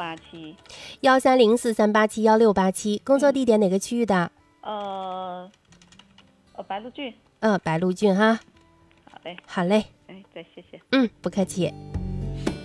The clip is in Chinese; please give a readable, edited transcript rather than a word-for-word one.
13043871687，工作地点哪个区域的？ 白鹿郡。 白鹿郡哈。 好嘞。 好嘞。 哎，再谢谢。 不客气。